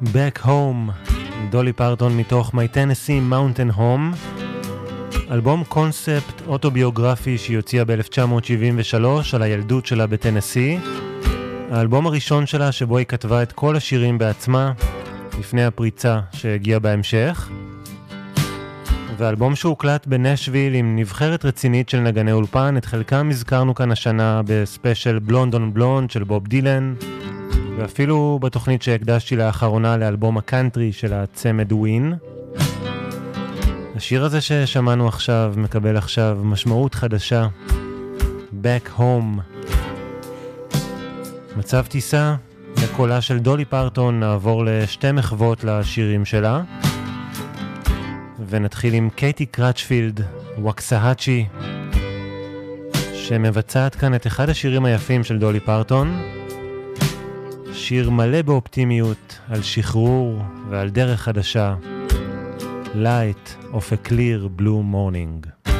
Back Home, דולי פרטון מתוך My Tennessee Mountain Home, אלבום קונספט אוטוביוגרפי שהיא הוציאה ב-1973 על הילדות שלה בטנסי, האלבום הראשון שלה שבו היא כתבה את כל השירים בעצמה לפני הפריצה שהגיעה בהמשך, והאלבום שהוקלט בנשוויל עם נבחרת רצינית של נגני אולפן, את חלקם הזכרנו כאן השנה בספיישל בלונד און בלונד של בוב דילן, ואפילו בתוכנית שהקדשתי לאחרונה לאלבום הקאנטרי של הצמד ווין. השיר הזה ששמענו עכשיו מקבל עכשיו משמעות חדשה, Back Home. מצב טיסה, לקולה של דולי פרטון נעבור לשתי מחוות לשירים שלה, ונתחיל עם קייטי קראצ'פילד, ווקסהאצ'י, שמבצעת כאן את אחד השירים היפים של דולי פרטון, שיר מלא באופטימיות על שחרור ועל דרך חדשה, Light of a Clear Blue Morning.